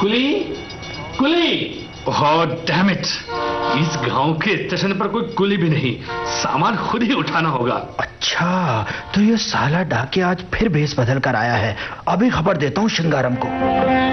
Quli, Quli. Oh damn it, इस गांव के स्टेशन पर कोई कुली भी नहीं, सामान खुद ही उठाना होगा। अच्छा, तो ये साला डाके आज फिर भेष बदल कर आया है। अभी खबर देता हूँ शिंगारम को।